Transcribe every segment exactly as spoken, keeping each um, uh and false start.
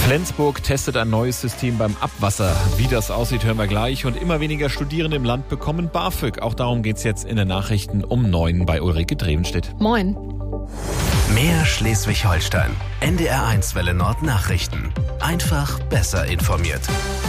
Flensburg testet ein neues System beim Abwasser. Wie das aussieht, hören wir gleich. Und immer weniger Studierende im Land bekommen BAföG. Auch darum geht's jetzt in den Nachrichten um neun bei Ulrike Drevenstedt. Moin. Mehr Schleswig-Holstein. N D R eins Welle Nord Nachrichten. Einfach besser informiert.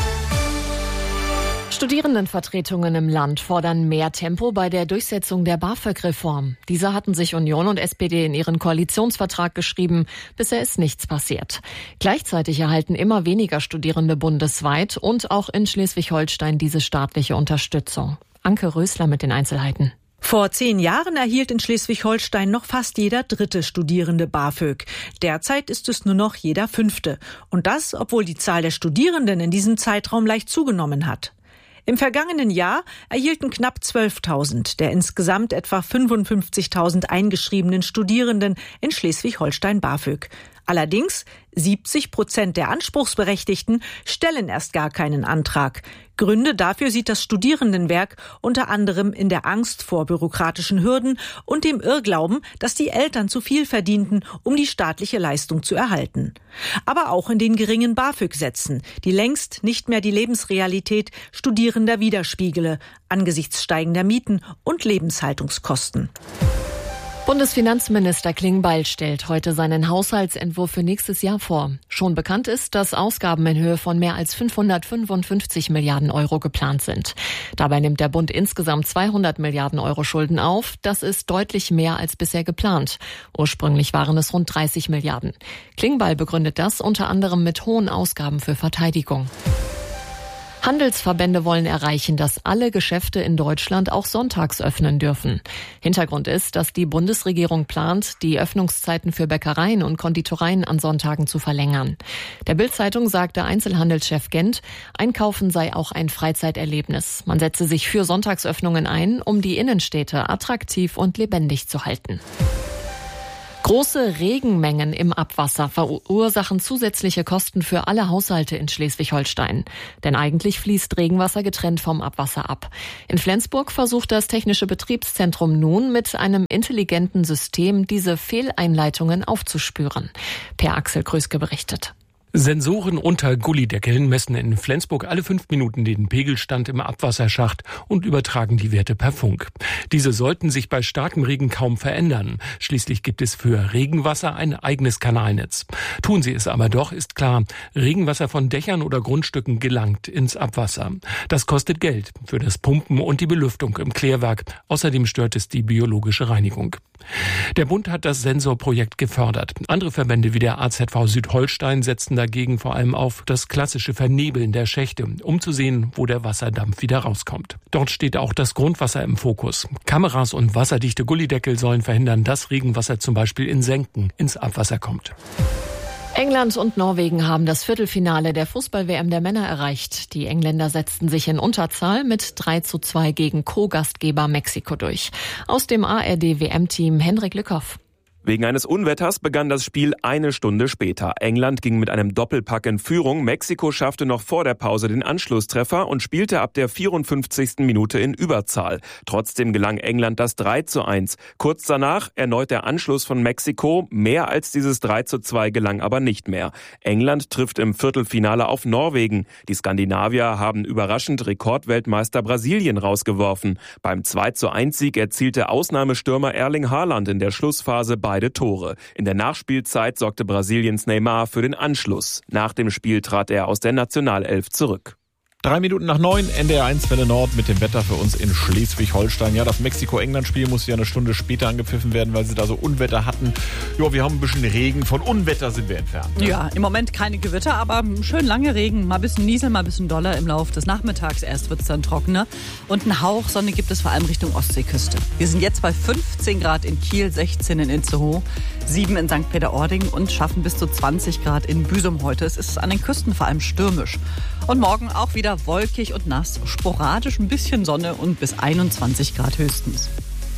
Studierendenvertretungen im Land fordern mehr Tempo bei der Durchsetzung der BAföG-Reform. Diese hatten sich Union und S P D in ihren Koalitionsvertrag geschrieben. Bisher ist nichts passiert. Gleichzeitig erhalten immer weniger Studierende bundesweit und auch in Schleswig-Holstein diese staatliche Unterstützung. Anke Rösler mit den Einzelheiten. Vor zehn Jahren erhielt in Schleswig-Holstein noch fast jeder dritte Studierende BAföG. Derzeit ist es nur noch jeder fünfte. Und das, obwohl die Zahl der Studierenden in diesem Zeitraum leicht zugenommen hat. Im vergangenen Jahr erhielten knapp zwölftausend der insgesamt etwa fünfundfünfzigtausend eingeschriebenen Studierenden in Schleswig-Holstein BAföG. Allerdings siebzig Prozent der Anspruchsberechtigten stellen erst gar keinen Antrag. Gründe dafür sieht das Studierendenwerk unter anderem in der Angst vor bürokratischen Hürden und dem Irrglauben, dass die Eltern zu viel verdienten, um die staatliche Leistung zu erhalten. Aber auch in den geringen BAföG-Sätzen, die längst nicht mehr die Lebensrealität Studierender widerspiegele, angesichts steigender Mieten und Lebenshaltungskosten. Bundesfinanzminister Klingbeil stellt heute seinen Haushaltsentwurf für nächstes Jahr vor. Schon bekannt ist, dass Ausgaben in Höhe von mehr als fünfhundertfünfundfünfzig Milliarden Euro geplant sind. Dabei nimmt der Bund insgesamt zweihundert Milliarden Euro Schulden auf. Das ist deutlich mehr als bisher geplant. Ursprünglich waren es rund dreißig Milliarden. Klingbeil begründet das unter anderem mit hohen Ausgaben für Verteidigung. Handelsverbände wollen erreichen, dass alle Geschäfte in Deutschland auch sonntags öffnen dürfen. Hintergrund ist, dass die Bundesregierung plant, die Öffnungszeiten für Bäckereien und Konditoreien an Sonntagen zu verlängern. Der Bild-Zeitung sagte Einzelhandelschef Gent, Einkaufen sei auch ein Freizeiterlebnis. Man setze sich für Sonntagsöffnungen ein, um die Innenstädte attraktiv und lebendig zu halten. Große Regenmengen im Abwasser verursachen zusätzliche Kosten für alle Haushalte in Schleswig-Holstein. Denn eigentlich fließt Regenwasser getrennt vom Abwasser ab. In Flensburg versucht das Technische Betriebszentrum nun mit einem intelligenten System diese Fehleinleitungen aufzuspüren. Per Axel Kröske berichtet. Sensoren unter Gullideckeln messen in Flensburg alle fünf Minuten den Pegelstand im Abwasserschacht und übertragen die Werte per Funk. Diese sollten sich bei starkem Regen kaum verändern. Schließlich gibt es für Regenwasser ein eigenes Kanalnetz. Tun sie es aber doch, ist klar, Regenwasser von Dächern oder Grundstücken gelangt ins Abwasser. Das kostet Geld für das Pumpen und die Belüftung im Klärwerk. Außerdem stört es die biologische Reinigung. Der Bund hat das Sensorprojekt gefördert. Andere Verbände wie der A Z V Südholstein setzen dagegen vor allem auf das klassische Vernebeln der Schächte, um zu sehen, wo der Wasserdampf wieder rauskommt. Dort steht auch das Grundwasser im Fokus. Kameras und wasserdichte Gullideckel sollen verhindern, dass Regenwasser zum Beispiel in Senken ins Abwasser kommt. England und Norwegen haben das Viertelfinale der Fußball-W M der Männer erreicht. Die Engländer setzten sich in Unterzahl mit drei zu zwei gegen Co-Gastgeber Mexiko durch. Aus dem A R D-W M-Team Henrik Lückhoff. Wegen eines Unwetters begann das Spiel eine Stunde später. England ging mit einem Doppelpack in Führung. Mexiko schaffte noch vor der Pause den Anschlusstreffer und spielte ab der vierundfünfzigsten Minute in Überzahl. Trotzdem gelang England das drei zu eins. Kurz danach erneut der Anschluss von Mexiko. Mehr als dieses drei zu zwei gelang aber nicht mehr. England trifft im Viertelfinale auf Norwegen. Die Skandinavier haben überraschend Rekordweltmeister Brasilien rausgeworfen. Beim zwei zu eins Sieg erzielte Ausnahmestürmer Erling Haaland in der Schlussphase beide Tore. In der Nachspielzeit sorgte Brasiliens Neymar für den Anschluss. Nach dem Spiel trat er aus der Nationalelf zurück. Drei Minuten nach neun, N D R eins Welle Nord mit dem Wetter für uns in Schleswig-Holstein. Ja, das Mexiko-England-Spiel musste ja eine Stunde später angepfiffen werden, weil sie da so Unwetter hatten. Ja, wir haben ein bisschen Regen. Von Unwetter sind wir entfernt. Ne? Ja, im Moment keine Gewitter, aber schön lange Regen. Mal ein bisschen Niesel, mal ein bisschen Doller im Laufe des Nachmittags. Erst wird es dann trockener. Und einen Hauch Sonne gibt es vor allem Richtung Ostseeküste. Wir sind jetzt bei fünfzehn Grad in Kiel, sechzehn in Itzehoe, sieben in Sankt Peter-Ording und schaffen bis zu zwanzig Grad in Büsum heute. Es ist an den Küsten vor allem stürmisch. Und morgen auch wieder wolkig und nass, sporadisch ein bisschen Sonne und bis einundzwanzig Grad höchstens.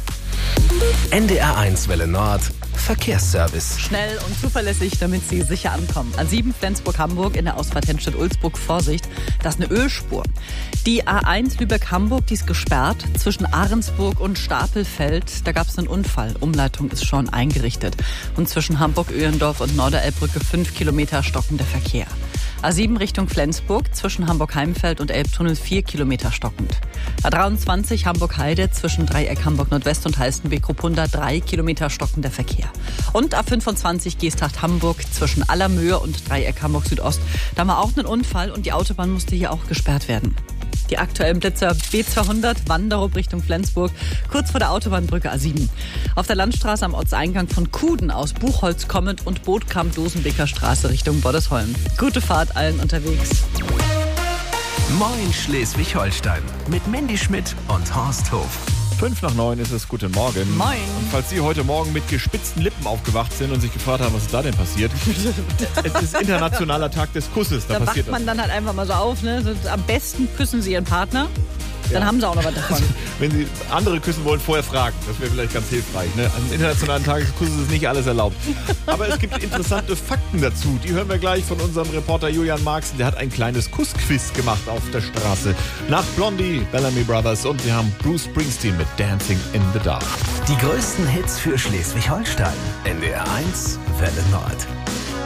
N D R eins Welle Nord Verkehrsservice. Schnell und zuverlässig, damit Sie sicher ankommen. A sieben Flensburg-Hamburg in der Ausfahrt Hennstedt-Ulzburg. Vorsicht, das ist eine Ölspur. Die A eins Lübeck-Hamburg, die ist gesperrt zwischen Ahrensburg und Stapelfeld. Da gab es einen Unfall. Umleitung ist schon eingerichtet. Und zwischen Hamburg-Öhlendorf und Norderelbbrücke fünf Kilometer stockender Verkehr. A sieben Richtung Flensburg zwischen Hamburg-Heimfeld und Elbtunnel vier Kilometer stockend. A dreiundzwanzig Hamburg-Heide zwischen Dreieck Hamburg-Nordwest und Halstenbek-Ruppunda drei Kilometer stockender Verkehr. Und A fünfundzwanzig Geesthacht-Hamburg zwischen Allermöhe und Dreieck Hamburg-Südost. Da war auch ein Unfall und die Autobahn musste hier auch gesperrt werden. Die aktuellen Blitzer B zweihundert Wanderup Richtung Flensburg, kurz vor der Autobahnbrücke A sieben. Auf der Landstraße am Ortseingang von Kuden aus Buchholz kommend und Bootkamp-Dosenbeker Straße Richtung Boddesholm. Gute Fahrt allen unterwegs. Moin Schleswig-Holstein mit Mandy Schmidt und Horst Hof. Fünf nach neun ist es. Guten Morgen. Moin. Und falls Sie heute Morgen mit gespitzten Lippen aufgewacht sind und sich gefragt haben, was ist da denn passiert? Es ist internationaler Tag des Kusses. Da, Da passiert wacht man das. dann halt einfach mal so auf. Ne? So, am besten küssen Sie Ihren Partner. Dann Ja. haben Sie auch noch was davon. Wenn Sie andere küssen wollen, vorher fragen. Das wäre vielleicht ganz hilfreich. Ne? Am internationalen Tag des Kusses ist nicht alles erlaubt. Aber es gibt interessante Fakten dazu. Die hören wir gleich von unserem Reporter Julian Marxen. Der hat ein kleines Kussquiz gemacht auf der Straße. Nach Blondie, Bellamy Brothers und wir haben Bruce Springsteen mit Dancing in the Dark. Die größten Hits für Schleswig-Holstein. N D R eins Welle Nord.